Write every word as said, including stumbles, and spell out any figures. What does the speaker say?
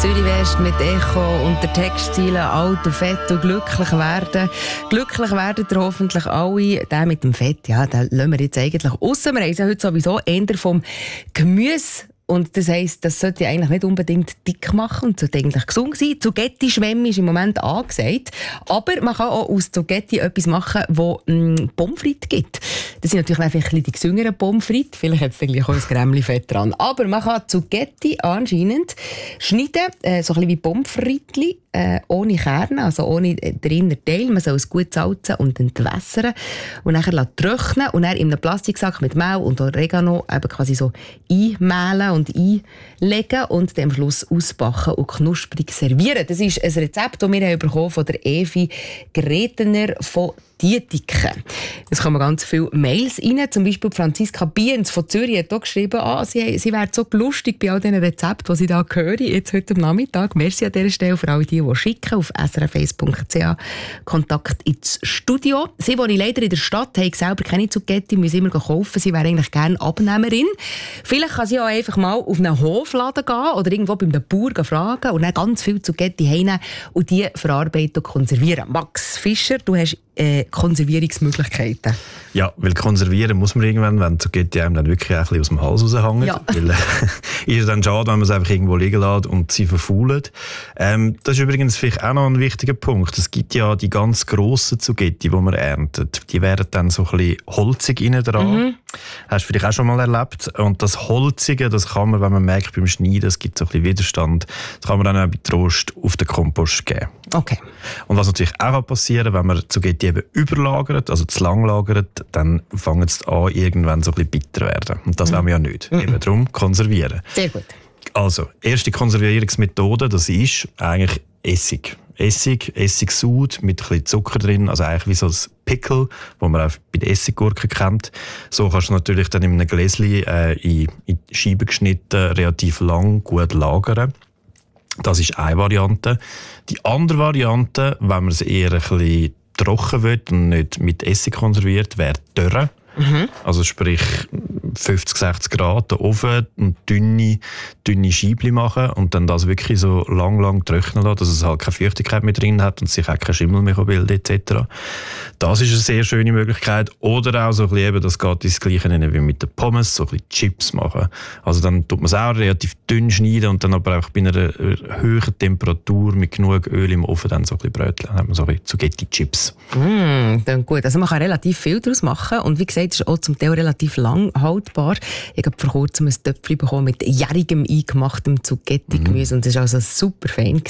Zürich West mit Echo und der Textziele alt und fett und glücklich werden. Glücklich werden ihr hoffentlich alle. Der mit dem Fett, ja, den lassen wir jetzt eigentlich aussen. Wir haben ja heute sowieso eher vom Gemüse. Und das heisst, das sollte eigentlich nicht unbedingt dick machen und sollte eigentlich gesund sein. Zucchetti-Schwemme ist im Moment angesagt. Aber man kann auch aus Zucchetti etwas machen, das mm, Pommes frites gibt. Das sind natürlich einfach ein bisschen die gesüngeren Pommes frites. Vielleicht hat es dann gleich auch ein Grämmli-Fett dran. Aber man kann Zucchetti anscheinend schneiden, äh, so ein bisschen wie Pommes frites, äh, ohne Kerne, also ohne den inneren Teil. Man soll es gut salzen und entwässern und dann trocknen und dann in einem Plastiksack mit Mehl und Oregano eben quasi so einmehlen und einlegen und dann am Schluss ausbacken und knusprig servieren. Das ist ein Rezept, das wir haben bekommen von der Evi Gretener von Dietiken. Es kommen ganz viele Mails rein, zum Beispiel Franziska Biens von Zürich hat auch geschrieben, ah, sie, sie wäre so lustig bei all diesen Rezepten, die sie da hören, jetzt heute am Nachmittag. Merci an dieser Stelle für alle die, die schicken auf s r f eins punkt c h Kontakt ins Studio. Sie wohnen leider in der Stadt, haben selber keine Zucchetti, müssen immer kaufen, sie wäre eigentlich gerne Abnehmerin. Vielleicht kann sie auch einfach mal auf einen Hofladen gehen oder irgendwo beim Bauer fragen und dann ganz viel Zucchetti heimnehmen und die verarbeiten und konservieren. Max Fischer, du hast äh, Konservierungsmöglichkeiten. Ja, weil konservieren muss man irgendwann, wenn Zucchetti einem dann wirklich ein bisschen aus dem Hals raushängt. Ja. Weil äh, ist es dann schade, wenn man es einfach irgendwo liegen lässt und sie verfaulen. Ähm, das ist übrigens vielleicht auch noch ein wichtiger Punkt. Es gibt ja die ganz grossen Zucchetti, die man erntet. Die werden dann so ein bisschen holzig innen dran. Mhm. Hast du vielleicht auch schon mal erlebt. Und das Holzige, das kann man, wenn man merkt beim Schneiden, es gibt so ein bisschen Widerstand, das kann man dann auch bei Trost auf den Kompost geben. Okay. Und was natürlich auch passieren kann, wenn man Zucchetti eben überlagert, also zu lang lagert, dann fangen sie an, irgendwann so ein bisschen bitter werden. Und das mhm. wollen wir ja nicht. Mhm. Eben darum konservieren. Sehr gut. Also, erste Konservierungsmethode, das ist eigentlich Essig. Essig, Essigsud mit ein bisschen Zucker drin, also eigentlich wie so ein Pickle, das man auch bei den Essiggurken kennt. So kannst du natürlich dann in einem Gläschen äh, in, in Scheiben geschnitten, relativ lang, gut lagern. Das ist eine Variante. Die andere Variante, wenn man es eher ein bisschen trocken will und nicht mit Essig konserviert, wäre Dörre. Mhm. Also sprich fünfzig, sechzig Grad den Ofen und dünne, dünne Scheibchen machen und dann das wirklich so lang, lang trocknen lassen, dass es halt keine Feuchtigkeit mehr drin hat und sich auch kein Schimmel mehr bilden et cetera. Das ist eine sehr schöne Möglichkeit. Oder auch so ein bisschen, eben, das geht ins Gleiche wie mit den Pommes, so ein bisschen Chips machen. Also dann tut man es auch relativ dünn schneiden und dann aber auch bei einer höheren Temperatur mit genug Öl im Ofen dann so ein bisschen bröteln. Dann hat man so ein bisschen Zucchetti-Chips. Mm, dann gut. Also man kann relativ viel daraus machen und wie gesagt, es ist auch zum Teil relativ lang haltbar. Ich habe vor kurzem ein Töpfchen bekommen mit jährigem eingemachtem Zucchetti-Gemüse mm. und das war also super fein.